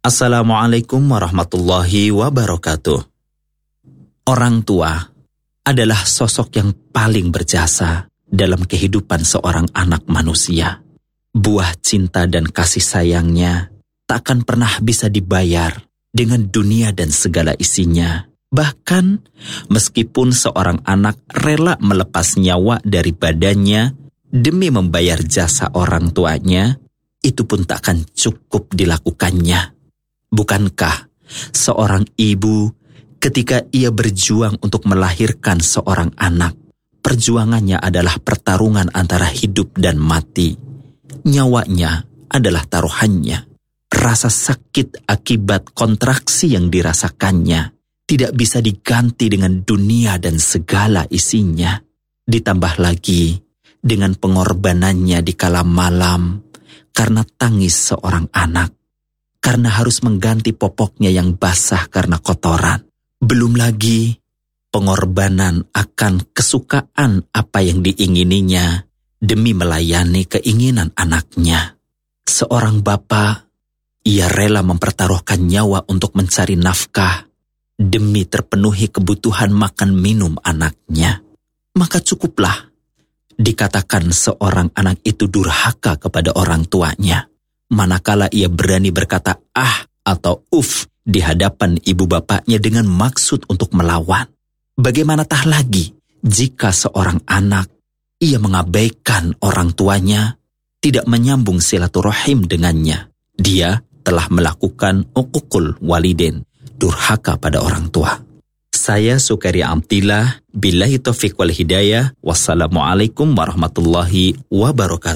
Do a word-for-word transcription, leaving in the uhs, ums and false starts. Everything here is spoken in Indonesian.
Assalamualaikum warahmatullahi wabarakatuh. Orang tua adalah sosok yang paling berjasa dalam kehidupan seorang anak manusia. Buah cinta dan kasih sayangnya tak akan pernah bisa dibayar dengan dunia dan segala isinya. Bahkan meskipun seorang anak rela melepas nyawa dari badannya demi membayar jasa orang tuanya, itu pun tak akan cukup dilakukannya. Bukankah seorang ibu ketika ia berjuang untuk melahirkan seorang anak, perjuangannya adalah pertarungan antara hidup dan mati. Nyawanya adalah taruhannya. Rasa sakit akibat kontraksi yang dirasakannya tidak bisa diganti dengan dunia dan segala isinya. Ditambah lagi dengan pengorbanannya di kala malam karena tangis seorang anak, karena harus mengganti popoknya yang basah karena kotoran. Belum lagi pengorbanan akan kesukaan apa yang diingininya demi melayani keinginan anaknya. Seorang bapa, ia rela mempertaruhkan nyawa untuk mencari nafkah demi terpenuhi kebutuhan makan minum anaknya. Maka cukuplah dikatakan seorang anak itu durhaka kepada orang tuanya, manakala ia berani berkata ah atau uf di hadapan ibu bapaknya dengan maksud untuk melawan. Bagaimana tah lagi jika seorang anak ia mengabaikan orang tuanya, tidak menyambung silaturahim dengannya. Dia telah melakukan uququl walidain, durhaka pada orang tua. Saya Sukari Amtillah, billahi taufiq wal hidayah. Wassalamualaikum warahmatullahi wabarakatuh.